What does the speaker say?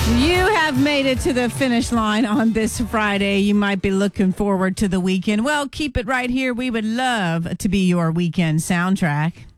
You have made it to the finish line on this Friday. You might be looking forward to the weekend. Well, keep it right here. We would love to be your weekend soundtrack.